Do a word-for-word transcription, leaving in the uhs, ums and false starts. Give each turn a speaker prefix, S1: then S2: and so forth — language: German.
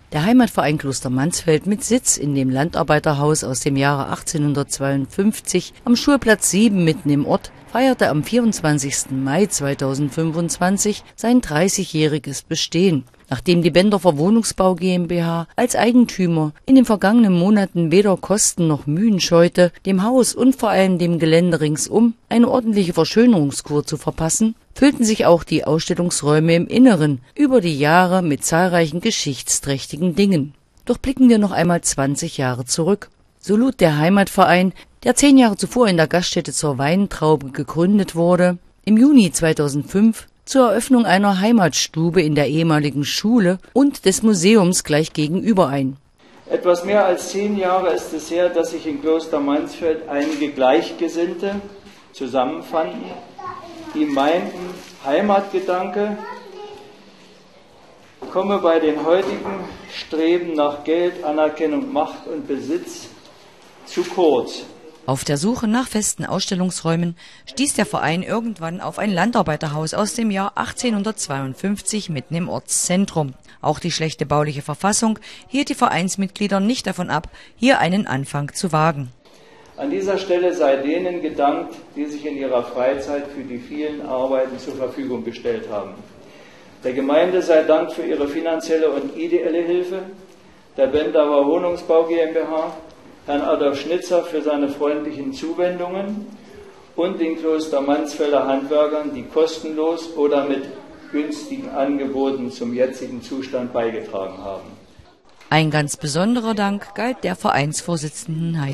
S1: Der Heimatverein Kloster Mansfeld mit Sitz in dem Landarbeiterhaus aus dem Jahre achtzehnhundertzweiundfünfzig am Schulplatz sieben mitten im Ort feierte am vierundzwanzigsten Mai zweitausendfünfundzwanzig sein dreißigjähriges Bestehen, nachdem die Bendorfer Wohnungsbau GmbH als Eigentümer in den vergangenen Monaten weder Kosten noch Mühen scheute, dem Haus und vor allem dem Gelände ringsum eine ordentliche Verschönerungskur zu verpassen, füllten sich auch die Ausstellungsräume im Inneren über die Jahre mit zahlreichen geschichtsträchtigen Dingen. Doch blicken wir noch einmal zwanzig Jahre zurück. So lud der Heimatverein, der zehn Jahre zuvor in der Gaststätte zur Weintraube gegründet wurde, im Juni zweitausendfünf zur Eröffnung einer Heimatstube in der ehemaligen Schule und des Museums gleich gegenüber ein.
S2: Etwas mehr als zehn Jahre ist es her, dass sich in Kloster Mansfeld einige Gleichgesinnte zusammenfanden, die meinten, Heimatgedanke komme bei den heutigen Streben nach Geld, Anerkennung, Macht und Besitz zu kurz.
S1: Auf der Suche nach festen Ausstellungsräumen stieß der Verein irgendwann auf ein Landarbeiterhaus aus dem Jahr achtzehnhundertzweiundfünfzig mitten im Ortszentrum. Auch die schlechte bauliche Verfassung hielt die Vereinsmitglieder nicht davon ab, hier einen Anfang zu wagen.
S2: An dieser Stelle sei denen gedankt, die sich in ihrer Freizeit für die vielen Arbeiten zur Verfügung gestellt haben. Der Gemeinde sei Dank für ihre finanzielle und ideelle Hilfe, der Bendorfer Wohnungsbau GmbH, Herrn Adolf Schnitzer für seine freundlichen Zuwendungen und den Kloster Mansfelder Handwerkern, die kostenlos oder mit günstigen Angeboten zum jetzigen Zustand beigetragen haben.
S1: Ein ganz besonderer Dank galt der Vereinsvorsitzenden Heidi